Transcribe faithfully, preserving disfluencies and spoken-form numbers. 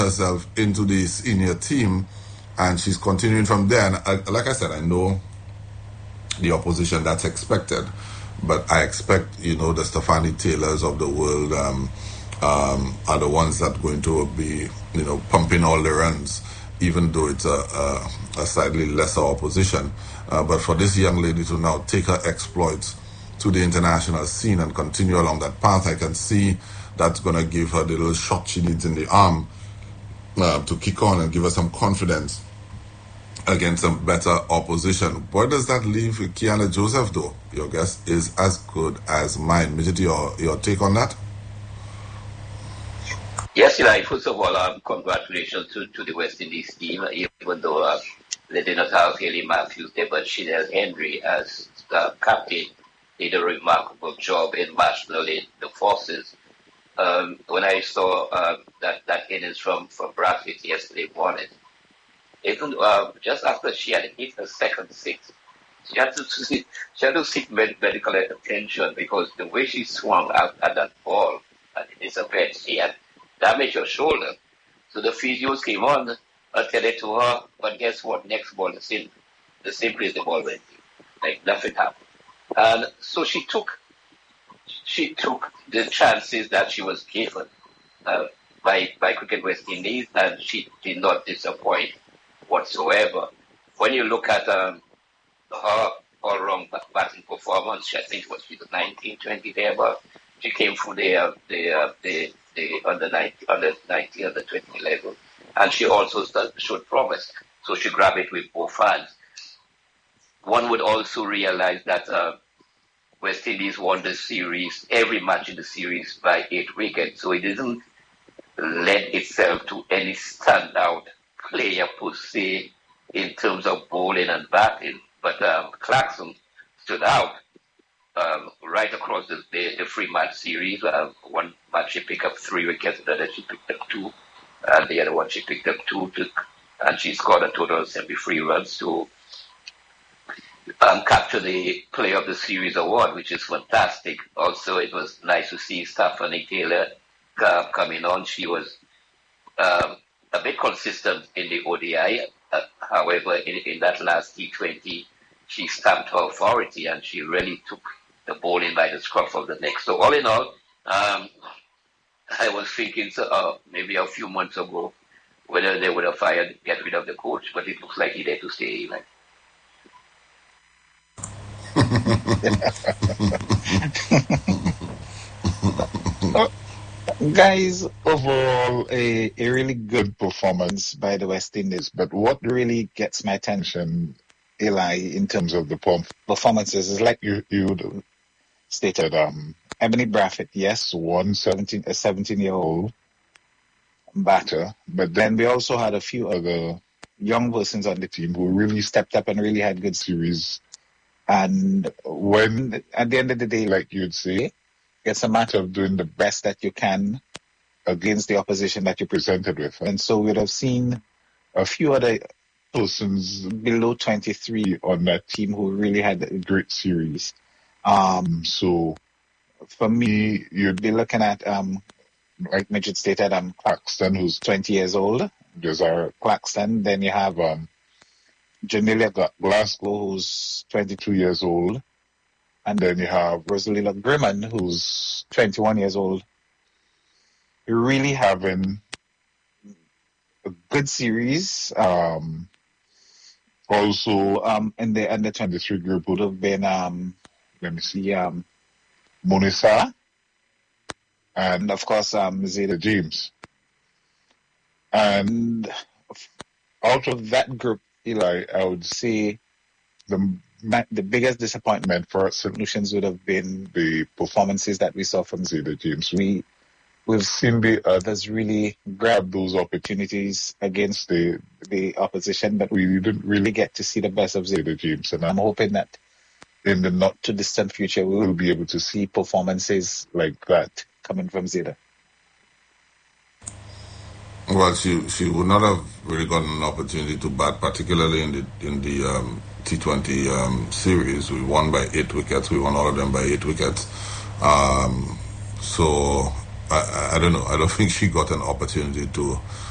herself into the senior team, and she's continuing from there. And I, like I said, I know the opposition that's expected, but I expect, you know, the Stephanie Taylors of the world um, um, are the ones that are going to be, you know, pumping all the runs, even though it's a, a, a slightly lesser opposition. Uh, but for this young lady to now take her exploits to the international scene and continue along that path, I can see that's going to give her the little shot she needs in the arm uh, to kick on and give her some confidence against some better opposition. Where does that leave Kiana Joseph, though? Your guess is as good as mine. Midget, your, your take on that? Yes, Eli, first of all, um, congratulations to, to the West Indies team, even though uh, they did not have Haley Matthews there, but Shinel Henry as uh, captain did a remarkable job in marshalling the forces. Um, when I saw uh, that, that innings from, from Bradford yesterday morning, even uh, just after she had hit her second six, she had to she had to seek med- medical attention because the way she swung out at that ball at the disappeared, she had damaged her shoulder. So the physios came on, attended to her, but guess what? Next ball, the same, the same place the ball went to. Like nothing happened. And so she took she took the chances that she was given uh, by by Cricket West Indies, and she did not disappoint whatsoever. When you look at um, her all-round batting performance, I think it was nineteen, twenty there, but she came through the uh, the, uh, the the under ninety, under ninety, under twenty level, and she also showed promise. So she grabbed it with both hands. One would also realize that uh, West Indies won the series, every match in the series by eight wickets, so it didn't lend itself to any standout player per se in terms of bowling and batting, but um, Clarkson stood out um, right across the, the, the three match series. Uh, one match she picked up three wickets, the other she picked up two, and the other one she picked up two, to, and she scored a total of seventy-three runs to um, capture the Player of the Series award, which is fantastic. Also, it was nice to see Stephanie Taylor uh, coming on. She was um, a bit consistent in the O D I. Uh, however, in, in that last T twenty, she stamped her authority and she really took the bowling by the scruff of the neck. So all in all, um, I was thinking so, uh, maybe a few months ago whether they would have fired, get rid of the coach, but it looks like he's there to stay. Even. Guys, overall, a, a really good performance by the West Indies. But what really gets my attention, Eli, in terms of the performances, is like you you stated, um, Ebony Braffett, yes, won seventeen, a seventeen-year-old batter. But then we also had a few other young persons on the team who really stepped up and really had good series. And when, at the end of the day, like you'd say, it's a matter of doing the best that you can against the opposition that you're presented with. And so we'd have seen a few other persons below twenty-three on that team who really had a great series. Um, so for me, you'd be looking at, um, like Midget stated, um, Claxton, who's twenty years old. There's our Claxton. Then you have um, Janelia Glasgow, who's twenty-two years old. And then you have Rosalila Grimman, who's twenty-one years old. You're really having a good series. Um, also, um, in the under twenty-three group would have been, um, let me see, um, Monisa, and of course, um, Zeta James. And out of that group, Eli, I would say the the biggest disappointment for Saint Lucians would have been the performances that we saw from Zeta James. We we've seen the others really grab those opportunities against the the opposition, but we didn't really get to see the best of Zeta James. And I'm hoping that in the not too distant future we will be able to see performances like that coming from Zeta. Well, she she would not have really gotten an opportunity to bat, particularly in the in the um, T twenty um, series. We won by eight wickets. We won all of them by eight wickets. Um, so I, I don't know. I don't think she got an opportunity to